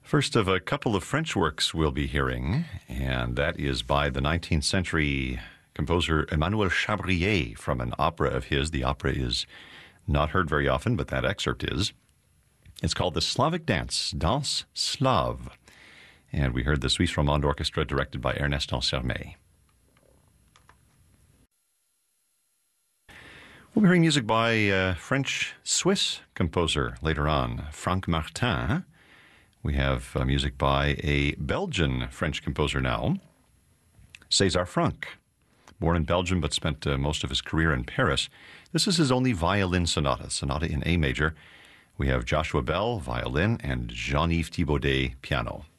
First of a couple of French works we'll be hearing, and that is by the 19th century composer Emmanuel Chabrier from an opera of his. The opera is not heard very often, but that excerpt is. It's called The Slavic Dance, Danse Slave. And we heard the Suisse Romande Orchestra directed by Ernest Ansermet. We'll be hearing music by a French-Swiss composer later on, Franck Martin. We have music by a Belgian French composer now, César Franck. Born in Belgium but spent most of his career in Paris. This is his only violin sonata in A major. We have Joshua Bell, violin, and Jean-Yves Thibaudet, piano.